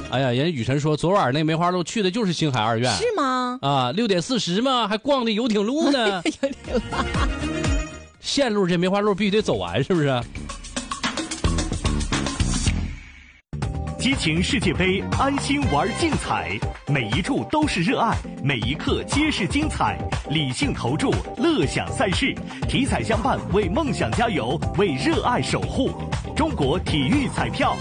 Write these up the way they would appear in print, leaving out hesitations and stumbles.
哎呀，人雨辰说昨晚那梅花鹿去的就是星海2院， 是吗？ 啊，6:40嘛，还逛的游艇路呢。 有点拉。 线路这梅花鹿必须得走完，是不是？ 激情世界杯，安心玩竞彩，每一注都是热爱，每一刻皆是精彩。理性投注，乐享赛事，体彩相伴，为梦想加油，为热爱守护。中国体育彩票。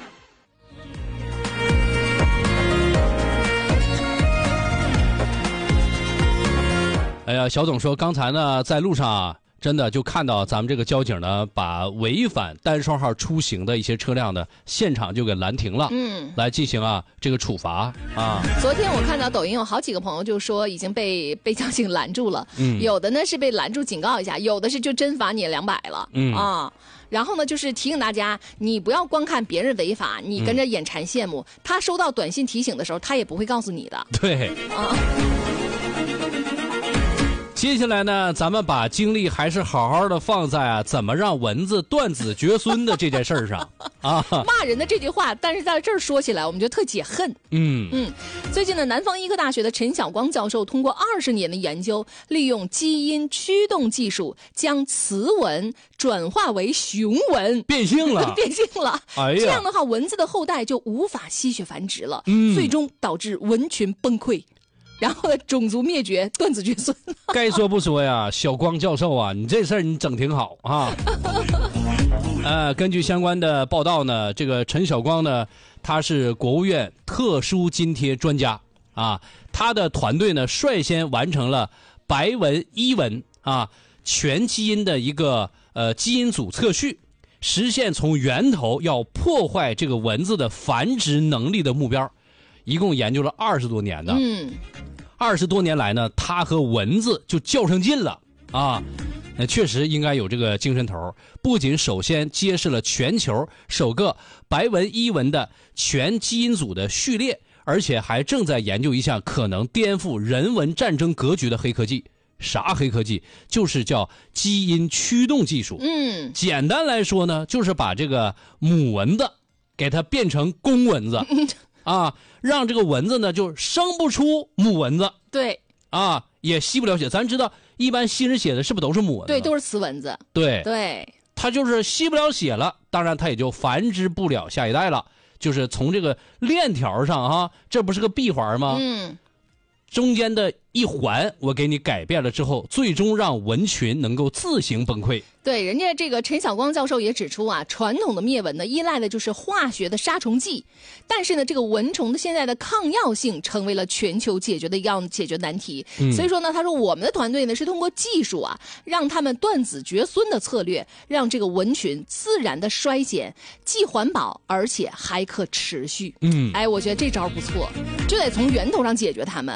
哎呀，小董说刚才呢在路上啊，真的就看到咱们这个交警呢，把违反单双号出行的一些车辆呢，现场就给拦停了，来进行这个处罚啊。 昨天我看到抖音有好几个朋友就说已经被交警拦住了，有的呢是被拦住警告一下，有的是就真罚你200了，啊。然后呢，就是提醒大家，你不要光看别人违法，你跟着眼馋羡慕。他收到短信提醒的时候，他也不会告诉你的。 对啊。 接下来呢，咱们把精力还是好好的放在怎么让蚊子断子绝孙的这件事儿上啊。 骂人的这句话，但是在这儿说起来，我们就特解恨。最近呢，南方医科大学的陈晓光教授通过20年的研究，利用基因驱动技术，将雌蚊转化为雄蚊， 变性了， 变性了。 哎呀， 这样的话，蚊子的后代就无法吸血繁殖了，最终导致蚊群崩溃。然后呢，种族灭绝，断子绝孙。 该说不说呀，小光教授啊，你这事儿你整挺好啊。根据相关的报道呢，这个陈晓光呢，他是国务院特殊津贴专家啊，他的团队呢率先完成了白蚊、伊蚊全基因的一个基因组测序，实现从源头要破坏这个蚊子的繁殖能力的目标。一共研究了20多年的，20多年来呢，他和蚊子就较上劲了啊！那确实应该有这个精神头，不仅首先揭示了全球首个白蚊、伊蚊的全基因组的序列，而且还正在研究一项可能颠覆人蚊战争格局的黑科技。啥黑科技？就是叫基因驱动技术。简单来说呢，就是把这个母蚊子给它变成公蚊子。让这个蚊子呢就生不出母蚊子， 对也吸不了血。咱知道一般吸人血的是不是都是母蚊子？ 对，都是雌蚊子。对， 它就是吸不了血了，当然它也就繁殖不了下一代了。就是从这个链条上这不是个闭环吗？中间的一环我给你改变了之后，最终让蚊群能够自行崩溃。 对，人家这个陈晓光教授也指出传统的灭蚊呢，依赖的就是化学的杀虫剂，但是呢，这个蚊虫的现在的抗药性成为了全球解决难题。所以说呢，他说我们的团队呢是通过技术让他们断子绝孙的策略，让这个蚊群自然的衰减，既环保而且还可持续。我觉得这招不错，就得从源头上解决他们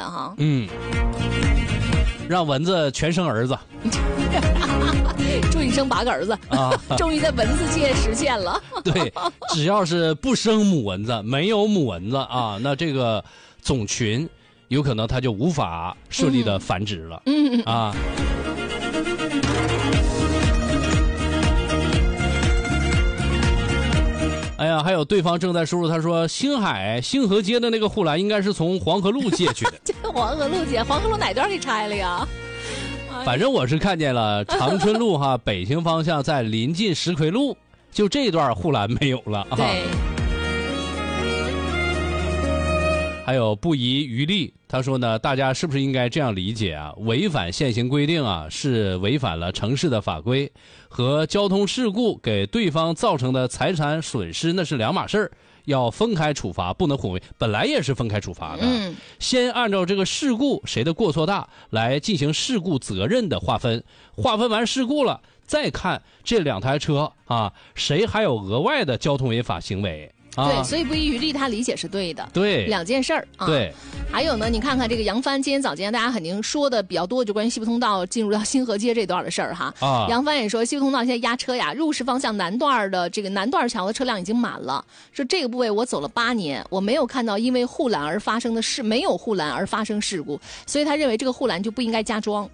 让蚊子全生儿子。 祝你生8个儿子终于在蚊子界实现了。 对，只要是不生母蚊子，没有母蚊子那这个种群有可能它就无法顺利的繁殖了。哎呀，还有对方正在输入，他说星河街的那个护栏应该是从黄河路借去的。 这个黄河路哪段给拆了呀？ 反正我是看见了长春路北行方向在临近石奎路，就这段护栏没有了对。 还有不遗余力，他说呢，大家是不是应该这样理解违反现行规定是违反了城市的法规，和交通事故给对方造成的财产损失那是两码事儿，要分开处罚，不能混为。本来也是分开处罚的，先按照这个事故谁的过错大来进行事故责任的划分完事故了，再看这2台车谁还有额外的交通违法行为。 对，所以不遗余力，他理解是对的。 对 ，2件事儿对， 还有呢，你看看这个杨帆，今天早间大家肯定说的比较多，就关于西部通道进入到星河街这段的事儿杨帆也说，西部通道现在压车入市方向南段的这个南段桥的车辆已经满了。说这个部位我走了8年，我没有看到因为护栏而发生的事，没有护栏而发生事故，所以他认为这个护栏就不应该加装。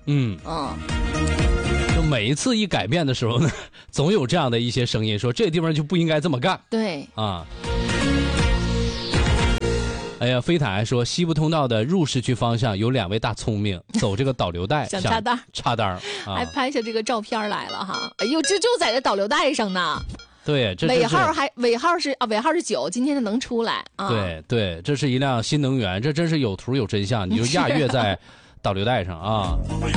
就每一次一改变的时候呢，总有这样的一些声音说这地方就不应该这么干。 对哎呀，飞毯还说西部通道的入市区方向有2位大聪明，走这个导流带想插单插单还拍下这个照片来了哈。哎呦，这就在这导流带上呢。 对，这尾号是9，今天就能出来啊。 对，这是一辆新能源，这真是有图有真相，你就亚越在导流带上啊。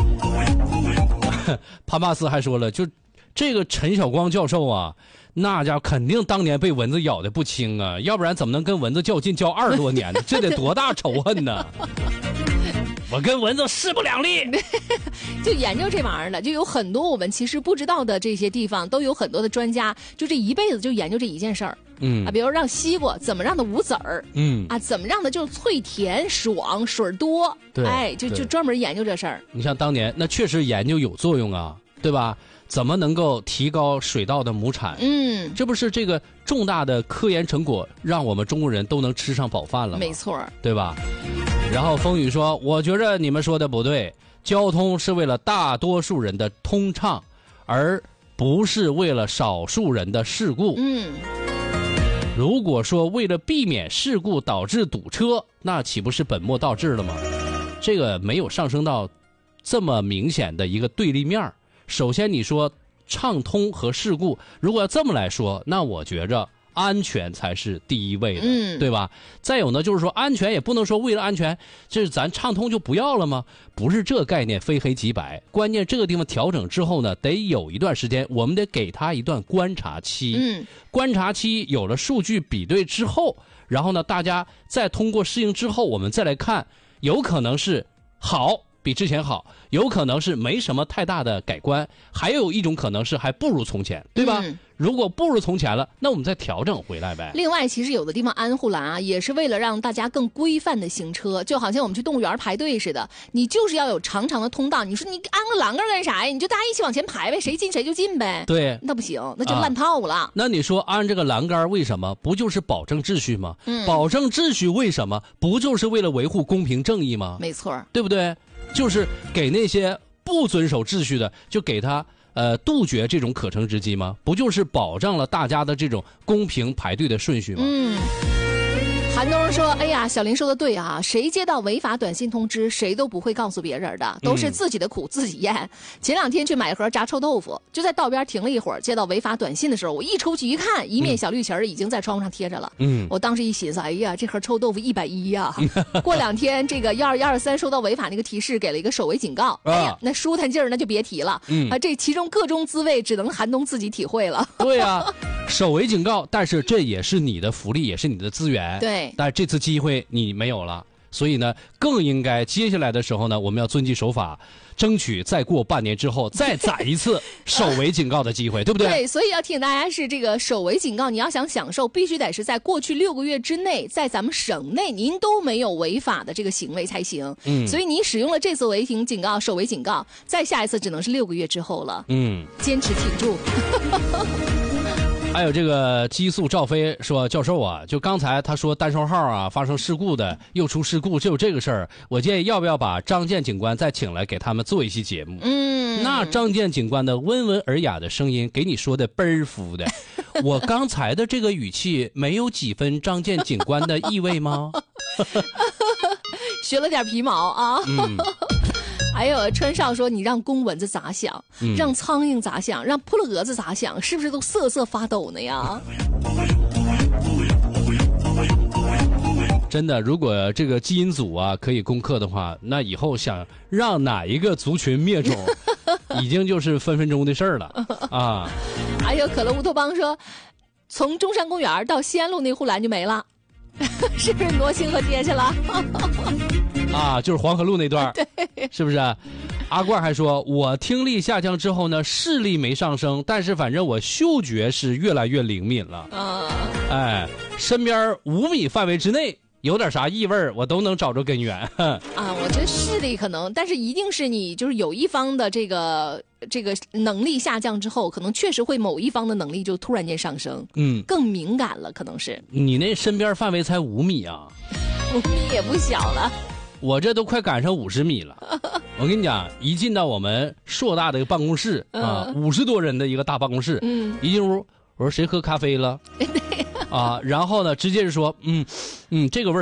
潘帕斯还说了，就这个陈晓光教授啊，那家肯定当年被蚊子咬的不轻啊，要不然怎么能跟蚊子较劲较20多年呢？这得多大仇恨呢？我跟蚊子势不两立。 就研究这玩意儿的，就有很多我们其实不知道的这些地方，都有很多的专家，就这一辈子就研究这一件事儿。比如让西瓜怎么让它无籽儿，怎么让它就脆甜爽水多， 对， 就专门研究这事儿。 你像当年那确实研究有作用啊，对吧？怎么能够提高水稻的亩产？这不是这个重大的科研成果，让我们中国人都能吃上饱饭了吗？ 没错， 对吧？然后风雨说，我觉着你们说的不对，交通是为了大多数人的通畅，而不是为了少数人的事故。如果说为了避免事故导致堵车，那岂不是本末倒置了吗？这个没有上升到这么明显的一个对立面。首先你说畅通和事故，如果要这么来说，那我觉着安全才是第一位的，对吧？再有呢，就是说安全也不能说为了安全，这咱畅通就不要了吗？不是这概念，非黑即白。关键这个地方调整之后呢，得有一段时间，我们得给他一段观察期。观察期有了数据比对之后，然后呢，大家再通过适应之后，我们再来看，有可能是好。比之前好，有可能是没什么太大的改观，还有一种可能是还不如从前，对吧？如果不如从前了，那我们再调整回来呗。 另外，其实有的地方安护栏啊，也是为了让大家更规范的行车，就好像我们去动物园排队似的，你就是要有长长的通道。你说你安个栏杆干啥呀？你就大家一起往前排呗，谁进谁就进呗。 对， 那不行，那就烂套了。 那你说安这个栏杆为什么？不就是保证秩序吗？保证秩序为什么？不就是为了维护公平正义吗？ 没错， 对不对？就是给那些不遵守秩序的，就给他杜绝这种可乘之机吗？不就是保障了大家的这种公平排队的顺序吗？韩东说：“哎呀，小林说的对啊，谁接到违法短信通知，谁都不会告诉别人的，都是自己的苦自己咽。前2天去买一盒炸臭豆腐，就在道边停了一会儿，接到违法短信的时候，我一出去一看，一面小绿旗已经在窗户上贴着了。我当时一寻思，哎呀，这盒臭豆腐110呀！过2天，这个12123收到违法那个提示，给了一个首尾警告。哎呀，那舒坦劲儿那就别提了。这其中各种滋味，只能韩东自己体会了。对啊，首尾警告，但是这也是你的福利，也是你的资源。 对。 但这次机会你没有了，所以呢，更应该接下来的时候呢，我们要遵纪守法，争取再过半年之后再攒一次首尾警告的机会，对不对？ 对，所以要提醒大家是这个首尾警告，你要想享受，必须得是在过去6个月之内，在咱们省内您都没有违法的这个行为才行。所以你使用了这次违停警告、首尾警告，再下一次只能是6个月之后了。坚持挺住。 还有这个激素赵飞说，教授啊，就刚才他说单双号啊发生事故的又出事故，就有这个事儿，我建议要不要把张健警官再请来给他们做一期节目？那张健警官的温文尔雅的声音给你说的倍儿服的，我刚才的这个语气没有几分张健警官的意味吗？ 学了点皮毛啊。还有川少说，你让公蚊子咋想，让苍蝇咋想，让扑了蛾子咋想，是不是都瑟瑟发抖呢呀？ 真的，如果这个基因组啊可以攻克的话，那以后想让哪一个族群灭种，已经就是分分钟的事儿了啊！ 还有可乐乌托邦说，从中山公园到西安路那护栏就没了，是不是挪星河街去了？ 啊，就是黄河路那段， 对， 是不是？阿冠还说，我听力下降之后呢，视力没上升，但是反正我嗅觉是越来越灵敏了。哎，身边5米范围之内有点啥异味，我都能找着根源。 啊，我觉得视力可能，但是一定是你就是有一方的这个能力下降之后，可能确实会某一方的能力就突然间上升，更敏感了，可能是。 你那身边范围才5米啊 ？5米也不小了。 我这都快赶上50米了，我跟你讲，一进到我们硕大的一个办公室啊，50多人的一个大办公室，一进屋，我说谁喝咖啡了？啊，然后呢，直接就说，这个味儿。